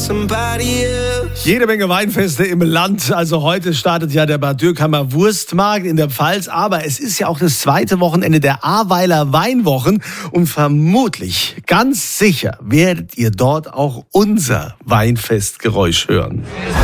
somebody else. Jede Menge Weinfeste im Land. Also heute startet ja der Bad Dürkheimmer Wurstmarkt in der Pfalz. Aber es ist ja auch das zweite Wochenende der Ahrweiler Weinwochen. Und vermutlich, ganz sicher, werdet ihr dort auch unser Weinfestgeräusch hören.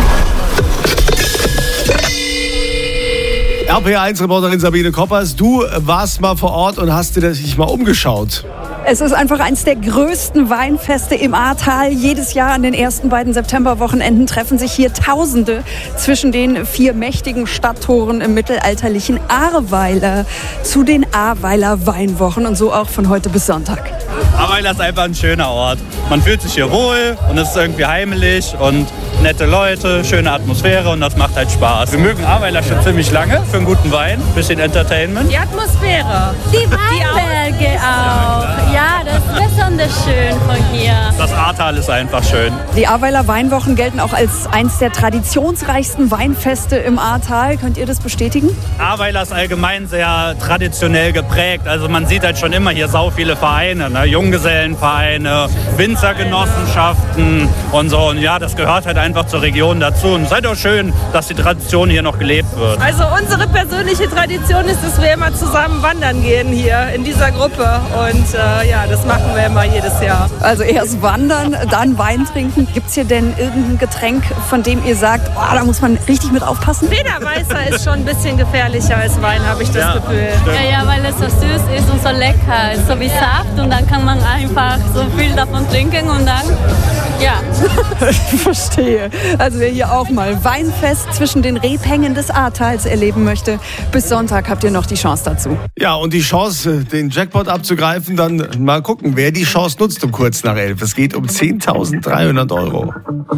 RPA1-Reporterin Sabine Koppers, du warst mal vor Ort und hast dir dich mal umgeschaut. Es ist einfach eines der größten Weinfeste im Ahrtal. Jedes Jahr an den ersten beiden Septemberwochenenden treffen sich hier Tausende zwischen den 4 mächtigen Stadttoren im mittelalterlichen Ahrweiler zu den Ahrweiler Weinwochen und so auch von heute bis Sonntag. Ahrweiler ist einfach ein schöner Ort. Man fühlt sich hier wohl und es ist irgendwie heimelig und nette Leute, schöne Atmosphäre und das macht halt Spaß. Wir mögen Ahrweiler schon ziemlich lange für einen guten Wein, bisschen Entertainment. Die Atmosphäre. Die Weinberge auch. Ja, das ist besonders schön von hier. Das Ahrtal ist einfach schön. Die Ahrweiler Weinwochen gelten auch als eines der traditionsreichsten Weinfeste im Ahrtal. Könnt ihr das bestätigen? Ahrweiler ist allgemein sehr traditionell geprägt. Also man sieht halt schon immer hier sau viele Vereine, ne? Junggesellenvereine, Winzergenossenschaften und so. Und ja, das gehört halt einfach zur Region dazu. Und es ist halt auch schön, dass die Tradition hier noch gelebt wird. Also unsere persönliche Tradition ist, dass wir immer zusammen wandern gehen hier in dieser Gruppe. Und ja, das machen wir immer jedes Jahr. Also erst wandern, dann Wein trinken. Gibt es hier denn irgendein Getränk, von dem ihr sagt, oh, da muss man richtig mit aufpassen? Federweißer ist schon ein bisschen gefährlicher als Wein, habe ich das Gefühl. Ja, weil es so süß ist und so lecker. Ist so wie Saft und dann kann man einfach so viel davon trinken und dann, ja. Verstehe. Also wer hier auch mal Weinfest zwischen den Rebhängen des Ahrtals erleben möchte, bis Sonntag habt ihr noch die Chance dazu. Ja, und die Chance, den Jackpot abzugreifen, dann mal gucken, wer die Chance nutzt um kurz nach 11. Es geht um 10.300 €.